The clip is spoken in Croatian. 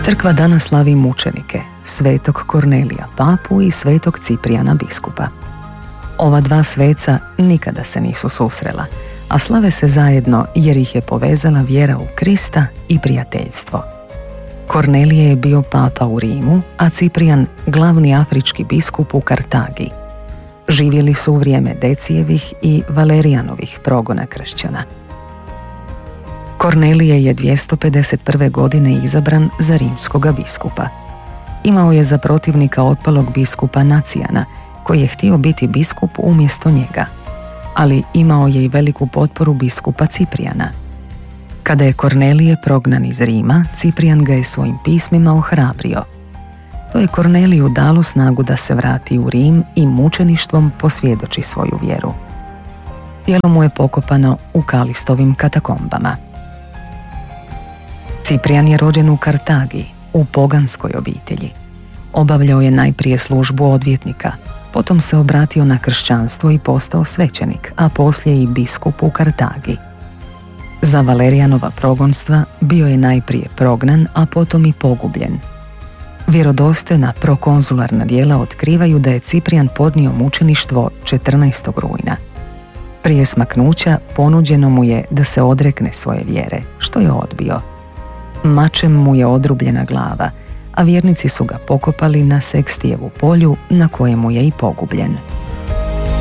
Crkva danas slavi mučenike, svetog Kornelija papu i svetog Ciprijana biskupa. Ova dva sveca nikada se nisu susrela, a slave se zajedno jer ih je povezala vjera u Krista i prijateljstvo. Kornelije je bio papa u Rimu, a Ciprijan glavni afrički biskup u Kartagi. Živjeli su u vrijeme Decijevih i Valerijanovih progona kršćana. Kornelije je 251. godine izabran za rimskoga biskupa. Imao je za protivnika otpalog biskupa Nacijana, koji je htio biti biskup umjesto njega, ali imao je i veliku potporu biskupa Ciprijana. Kada je Kornelije prognan iz Rima, Ciprijan ga je svojim pismima ohrabrio. To je Korneliju dalo snagu da se vrati u Rim i mučeništvom posvjedoči svoju vjeru. Tijelo mu je pokopano u Kalistovim katakombama. Ciprijan je rođen u Kartagi, u poganskoj obitelji. Obavljao je najprije službu odvjetnika, potom se obratio na kršćanstvo i postao svećenik, a poslije i biskup u Kartagi. Za Valerijanova progonstva bio je najprije prognan, a potom i pogubljen. Vjerodostojna prokonzularna djela otkrivaju da je Ciprijan podnio mučeništvo 14. rujna. Prije smaknuća ponuđeno mu je da se odrekne svoje vjere, što je odbio. Mačem mu je odrubljena glava, a vjernici su ga pokopali na Sekstijevu polju na kojemu je i pogubljen.